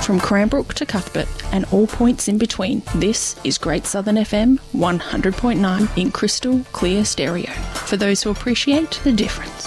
From Cranbrook to Cuthbert and all points in between, this is Great Southern FM 100.9 in crystal clear stereo for those who appreciate the difference.